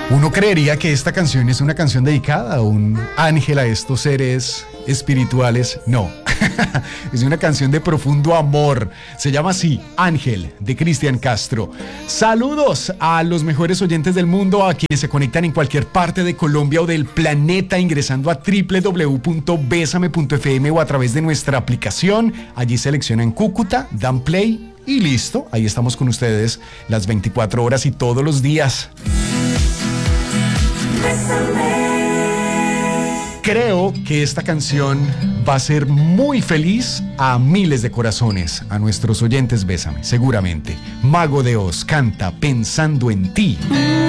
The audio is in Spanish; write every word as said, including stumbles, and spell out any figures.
Uno creería que esta canción es una canción dedicada a un ángel, a estos seres espirituales. No, es una canción de profundo amor. Se llama así, Ángel, de Cristian Castro. Saludos a los mejores oyentes del mundo, a quienes se conectan en cualquier parte de Colombia o del planeta ingresando a doble u doble u doble u punto besame punto efe eme o a través de nuestra aplicación. Allí seleccionan Cúcuta, dan play y listo. Ahí estamos con ustedes las veinticuatro horas y todos los días. Creo que esta canción va a ser muy feliz a miles de corazones, a nuestros oyentes Bésame, seguramente. Mago de Oz canta Pensando en ti.